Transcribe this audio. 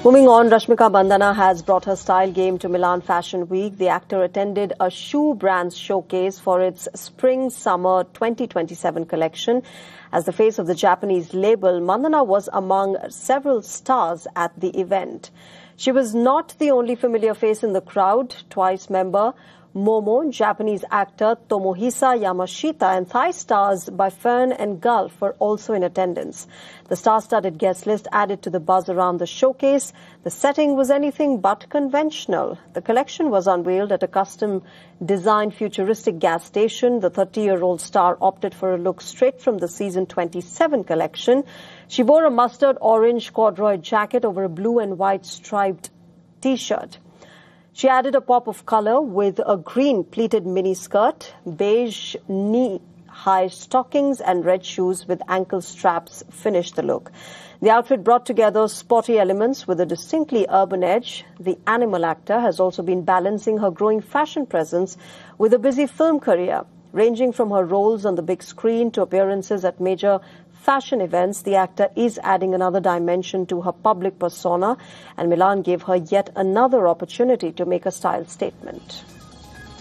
Moving on, Rashmika Bandana has brought her style game to Milan Fashion Week. The actor attended a shoe brand's showcase for its Spring-Summer 2027 collection. As the face of the Japanese label, Bandana was among several stars at the event. She was not the only familiar face in the crowd. Twice member Momo, Japanese actor Tomohisa Yamashita, and Thai stars by Fern and Gulf were also in attendance. The star-studded guest list added to the buzz around the showcase. The setting was anything but conventional. The collection was unveiled at a custom-designed futuristic gas station. The 30-year-old star opted for a look straight from the season 27 collection. She wore a mustard orange corduroy jacket over a blue and white striped T-shirt. She added a pop of color with a green pleated mini skirt, beige knee-high stockings and red shoes with ankle straps finished the look. The outfit brought together sporty elements with a distinctly urban edge. The animal actor has also been balancing her growing fashion presence with a busy film career. Ranging from her roles on the big screen to appearances at major fashion events, the actor is adding another dimension to her public persona, and Milan gave her yet another opportunity to make a style statement.